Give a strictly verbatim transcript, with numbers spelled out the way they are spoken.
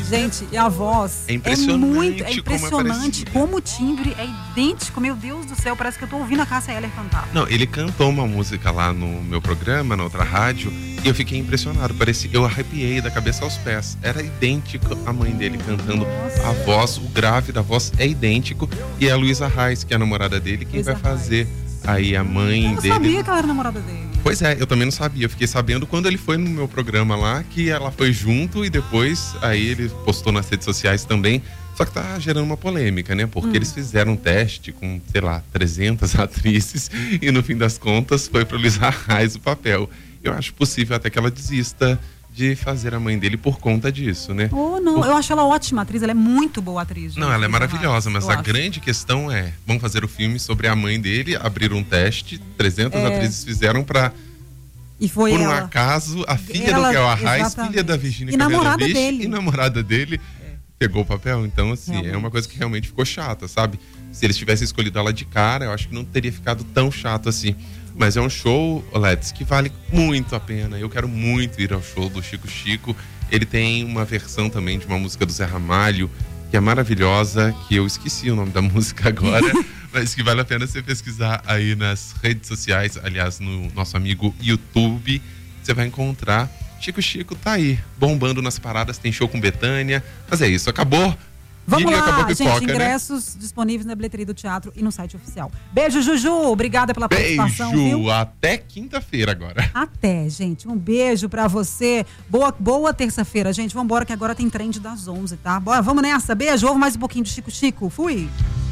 Gente, e a voz É impressionante. é muito, é impressionante como, é como o timbre é idêntico. Meu Deus do céu, parece que eu tô ouvindo a Cássia Eller cantar. Não, ele cantou uma música lá no meu programa, na outra rádio, e eu fiquei impressionado. Parecia, eu arrepiei da cabeça aos pés. Era idêntico a mãe dele cantando. Nossa. A voz, o grave da voz é idêntico. E é a Luísa Reis, que é a namorada dele, quem Luísa vai fazer Reis. Aí a mãe eu dele. Eu sabia que ela era namorada dele. Pois é, eu também não sabia. Eu fiquei sabendo quando ele foi no meu programa lá, que ela foi junto e depois aí ele postou nas redes sociais também. Só que tá gerando uma polêmica, né? Porque hum. eles fizeram um teste com, sei lá, trezentas atrizes e no fim das contas foi pra Luísa Reis o papel. Eu acho possível até que ela desista de fazer a mãe dele por conta disso, né? Oh, não, por... eu acho ela ótima atriz, ela é muito boa atriz. Gente. Não, ela é maravilhosa, mas eu a acho. grande questão é, vamos fazer o filme sobre a mãe dele, abriram um teste, trezentas é... atrizes fizeram pra... E foi por um ela. acaso, a filha ela, do Kel Arraes, exatamente. filha da Virginia e namorada dele. E namorada dele é. pegou o papel. Então, assim, realmente. É uma coisa que realmente ficou chata, sabe? Se eles tivessem escolhido ela de cara, eu acho que não teria ficado tão chato assim. Mas é um show, Let's, que vale muito a pena. Eu quero muito ir ao show do Chico Chico. Ele tem uma versão também de uma música do Zé Ramalho, que é maravilhosa, que eu esqueci o nome da música agora, mas que vale a pena você pesquisar aí nas redes sociais, aliás, no nosso amigo YouTube. Você vai encontrar. Chico Chico tá aí, bombando nas paradas, tem show com Bethânia. Mas é isso, acabou. Vamos lá, acabou a pipoca, gente, ingressos né? disponíveis na bilheteria do teatro e no site oficial. Beijo, Juju, obrigada pela beijo, participação, viu? Até quinta-feira agora. Até, gente, um beijo pra você. Boa, boa terça-feira, gente, vambora que agora tem trend das onze, tá? Bora, vamos nessa, beijo, ouve mais um pouquinho de Chico Chico, fui!